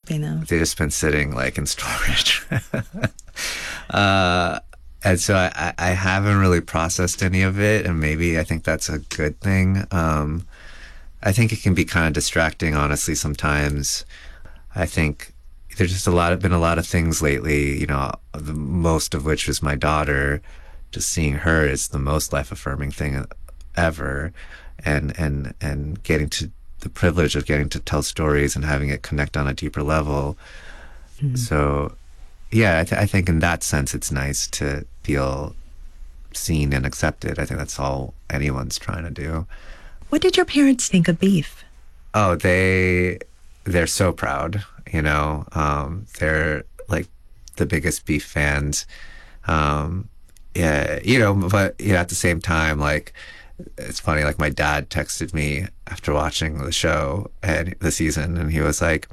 They've just been sitting like in storage. And so I haven't really processed any of it, and maybe I think that's a good thing. I think it can be kind of distracting, honestly, sometimes. I think there's just been a lot of things lately, the most of which is my daughter. Just seeing her is the most life-affirming thing ever, and getting to the privilege of getting to tell stories and having it connect on a deeper level. Mm-hmm. So, yeah, I think in that sense, it's nice to feel seen and accepted. I think that's all anyone's trying to do. What did your parents think of Beef? Oh, they're so proud. They're like the biggest Beef fans. Yeah, but at the same time, like, it's funny, like my dad texted me after watching the show and the season, and he was like,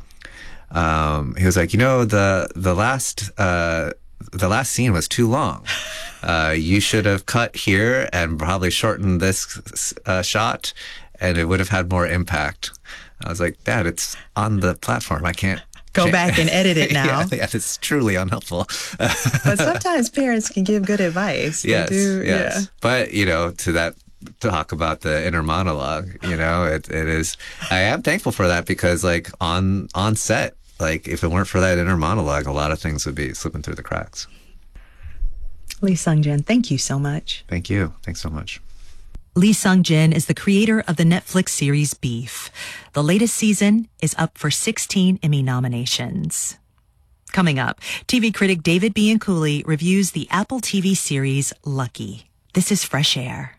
the last scene was too long. You should have cut here and probably shortened this shot, and it would have had more impact. I was like, Dad, it's on the platform. I can't go back and edit it now. Yeah, it's truly unhelpful. But sometimes parents can give good advice. Yes. Yeah. But, to that talk about the inner monologue, it is, I am thankful for that, because like on set, like if it weren't for that inner monologue, a lot of things would be slipping through the cracks. Lee Sung-jin, thank you so much. Thank you. Thanks so much. Lee Sung-jin is the creator of the Netflix series Beef. The latest season is up for 16 Emmy nominations. Coming up, TV critic David Bianculli reviews the Apple TV series Lucky. This is Fresh Air.